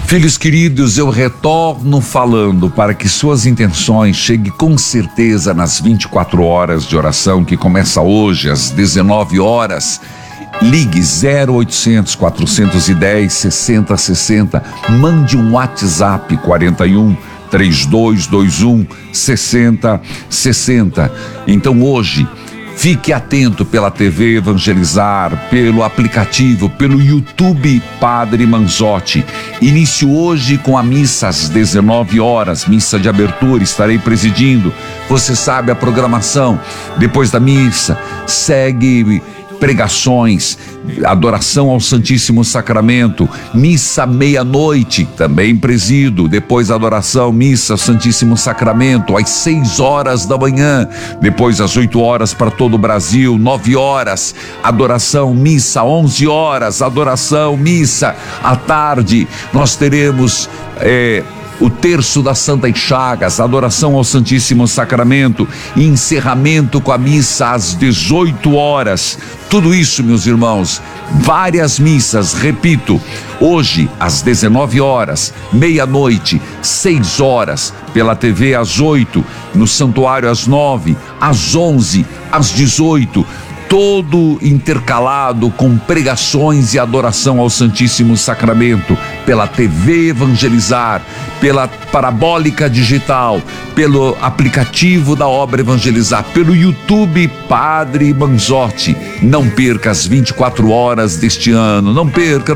Filhos queridos, eu retorno falando para que suas intenções cheguem com certeza nas 24 horas de oração que começa hoje às 19 horas. Ligue 0800 410 6060, mande um WhatsApp 41 3221 6060. Então hoje, fique atento pela TV Evangelizar, pelo aplicativo, pelo YouTube Padre Manzotti. Inicio hoje com a missa às 19 horas, missa de abertura, estarei presidindo. Você sabe a programação. Depois da missa, segue pregações, adoração ao Santíssimo Sacramento, missa meia-noite, também presido. Depois adoração, missa ao Santíssimo Sacramento às 6 horas da manhã, depois às 8 horas para todo o Brasil, 9 horas, adoração, missa, 11 horas, adoração, missa. À tarde nós teremos o terço das Santas Chagas, adoração ao Santíssimo Sacramento e encerramento com a missa às 18 horas. Tudo isso, meus irmãos, várias missas, repito, hoje às 19 horas, meia-noite, 6 horas, pela TV às 8, no santuário às 9, às 11, às 18, todo intercalado com pregações e adoração ao Santíssimo Sacramento, pela TV Evangelizar, pela parabólica digital, pelo aplicativo da obra Evangelizar, pelo YouTube Padre Manzotti. Não perca as 24 horas deste ano, não perca.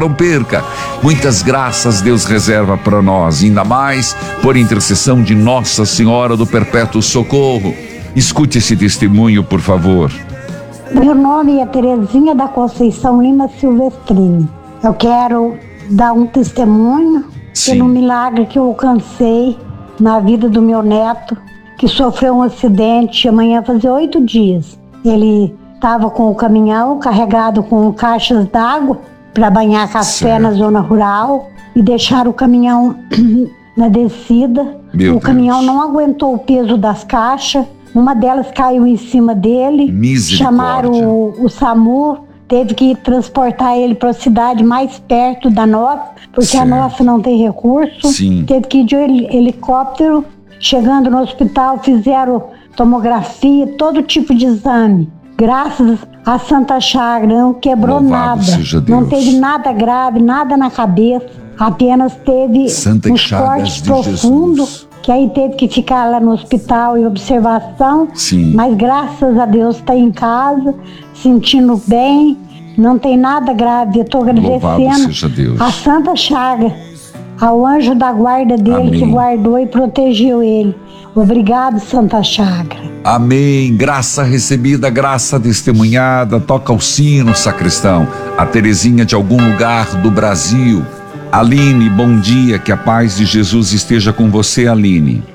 Muitas graças Deus reserva para nós, ainda mais por intercessão de Nossa Senhora do Perpétuo Socorro. Escute esse testemunho, por favor. Meu nome é Terezinha da Conceição Lima Silvestrini. Eu quero dar um testemunho pelo milagre que eu alcancei na vida do meu neto, que sofreu um acidente amanhã fazia 8 dias. Ele estava com o caminhão carregado com caixas d'água para banhar café na zona rural e deixaram o caminhão na descida. O caminhão não aguentou o peso das caixas. Uma delas caiu em cima dele, chamaram o SAMU, teve que transportar ele para a cidade mais perto da nossa, porque a nossa não tem recurso. Teve que ir de helicóptero. Chegando no hospital, fizeram tomografia, todo tipo de exame. Graças à Santa Chaga, não quebrou nada, não teve nada grave, nada na cabeça, apenas teve uns cortes profundos. Que aí teve que ficar lá no hospital em observação, mas graças a Deus está em casa, sentindo bem, não tem nada grave. Eu estou agradecendo a Santa Chaga, ao anjo da guarda dele, que guardou e protegeu ele. Obrigado, Santa Chaga. Amém. Graça recebida, graça testemunhada. Toca o sino, sacristão. A Terezinha de algum lugar do Brasil. Aline, bom dia, que a paz de Jesus esteja com você, Aline.